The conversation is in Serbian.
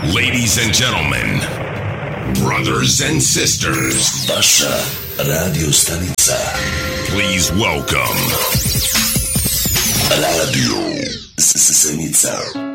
Ladies and gentlemen, brothers and sisters, Vaša radio stanica. Please welcome Radio Zenica.